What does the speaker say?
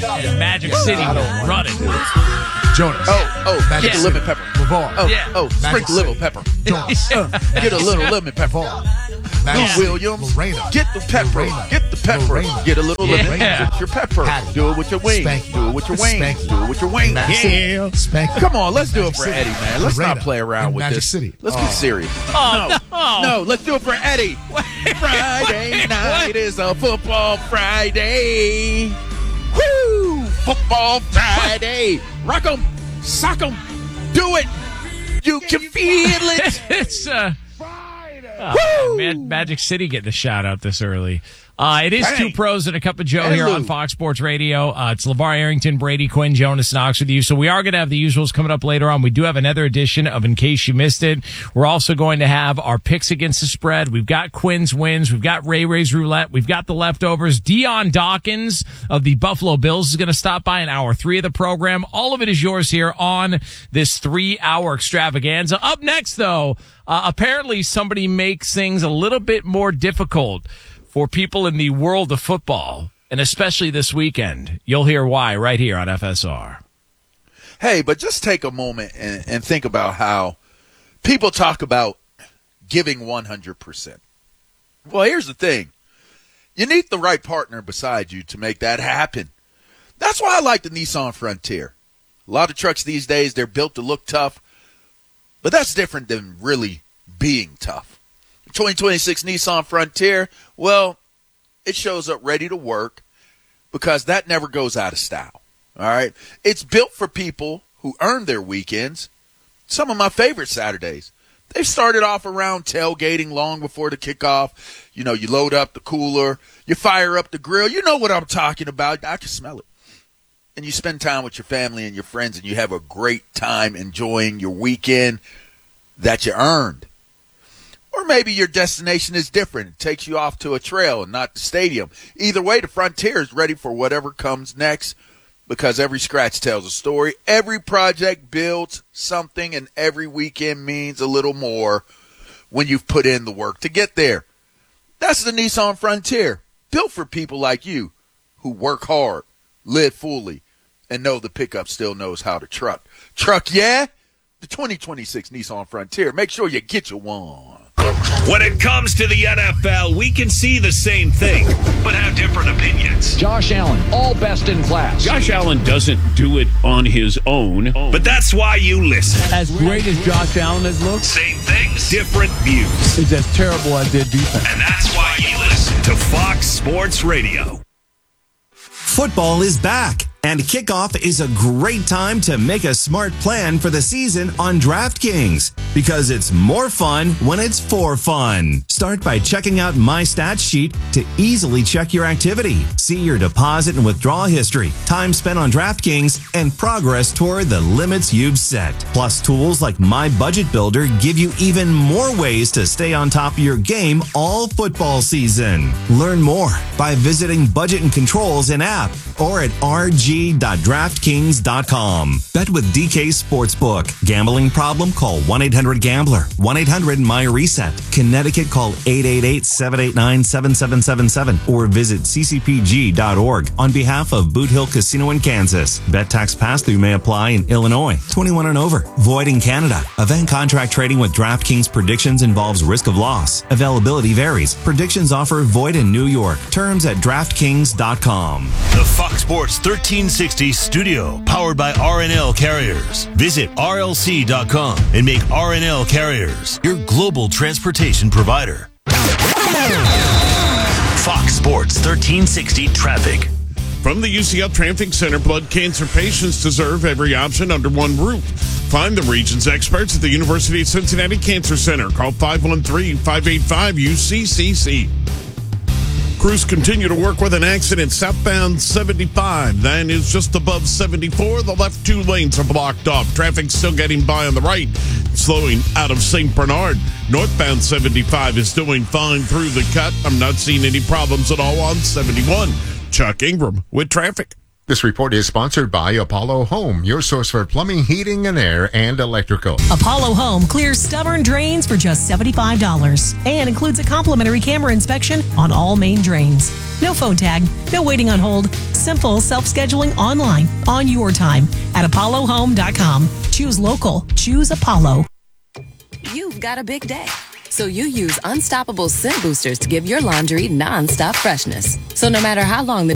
Magic City was running. Jonas. Get a lemon pepper. LeVar. Sprinkle lemon pepper. Jonas. Get a little lemon pepper. Lou Williams. Lorena. Get the pepper. Lorena. Get the pepper. Lorena. Get a little lemon Yeah. with your pepper. Patty. Do it with your wings. Spanky. Do it with your wings. Spanky. Do it with your wings. Yeah. Spanky. Come on, let's do it Magic for City. Eddie, man. Let's Lorena. not play around In with Magic this. City. Let's get serious. Oh, No, let's do it for Eddie. Friday night is a football Friday. Woo! Football Friday. Rock 'em, sock 'em, do it. You can feel it. It's Magic City getting a shout out this early. It is Hey. Two Pros and a Cup of Joe Hey, here Lou. on Fox Sports Radio. It's LeVar Arrington, Brady Quinn, Jonas Knox with you. So we are going to have the usuals coming up later on. We do have another edition of In Case You Missed It. We're also going to have our picks against the spread. We've got Quinn's wins. We've got Ray's Roulette. We've got the leftovers. Dion Dawkins of the Buffalo Bills is going to stop by in hour 3 of the program. All of it is yours here on this 3-hour extravaganza. Up next, though, apparently somebody makes things a little bit more difficult for people in the world of football, and especially this weekend. You'll hear why right here on FSR. Hey, but just take a moment and think about how people talk about giving 100%. Well, here's the thing. You need the right partner beside you to make that happen. That's why I like the Nissan Frontier. A lot of trucks these days, they're built to look tough, but that's different than really being tough. 2026 Nissan Frontier, well, it shows up ready to work because that never goes out of style. All right? It's built for people who earn their weekends. Some of my favorite Saturdays. They've started off around tailgating long before the kickoff. You know, you load up the cooler, you fire up the grill. You know what I'm talking about. I can smell it. And you spend time with your family and your friends, and you have a great time enjoying your weekend that you earned. Or maybe your destination is different. It takes you off to a trail and not the stadium. Either way, the Frontier is ready for whatever comes next because every scratch tells a story. Every project builds something, and every weekend means a little more when you've put in the work to get there. That's the Nissan Frontier, built for people like you who work hard, live fully, and know the pickup still knows how to truck. Truck, yeah? The 2026 Nissan Frontier. Make sure you get you one. When it comes to the NFL, we can see the same thing, but have different opinions. Josh Allen, all best in class. Josh Allen doesn't do it on his own. But that's why you listen. As great as Josh Allen has looked, Same things, different views. he's as terrible as their defense. And that's why you listen to Fox Sports Radio. Football is back, and kickoff is a great time to make a smart plan for the season on DraftKings, because it's more fun when it's for fun. Start by checking out My Stats Sheet to easily check your activity, see your deposit and withdrawal history, time spent on DraftKings, and progress toward the limits you've set. Plus, tools like My Budget Builder give you even more ways to stay on top of your game all football season. Learn more by visiting Budget and Controls in app or at rg.draftkings.com. Bet with DK Sportsbook. Gambling problem? Call 1-800-GAMBLER. 1-800-MY-RESET. Connecticut, call 888-789-7777 or visit ccpg.org on behalf of Boot Hill Casino in Kansas. Bet tax pass-through may apply in Illinois. 21 and over. Void in Canada. Event contract trading with DraftKings predictions involves risk of loss. Availability varies. Predictions offer void in New York. Terms at DraftKings.com. The Fox Sports 1360 studio, powered by RNL Carriers. Visit RLC.com and make RNL Carriers your global transportation provider. Fox Sports 1360 traffic. From the UCL Traffic Center, blood cancer patients deserve every option under one roof. Find the region's experts at the University of Cincinnati Cancer Center. Call 513-585-UCCC. Crews continue to work with an accident southbound 75. That is just above 74. The left two lanes are blocked off. Traffic still getting by on the right, slowing out of St. Bernard. Northbound 75 is doing fine through the cut. I'm not seeing any problems at all on 71. Chuck Ingram with traffic. This report is sponsored by Apollo Home, your source for plumbing, heating, and air, and electrical. Apollo Home clears stubborn drains for just $75 and includes a complimentary camera inspection on all main drains. No phone tag, no waiting on hold. Simple self-scheduling online on your time at apollohome.com. Choose local. Choose Apollo. You've got a big day, so you use Unstoppable Scent Boosters to give your laundry non-stop freshness. So no matter how long the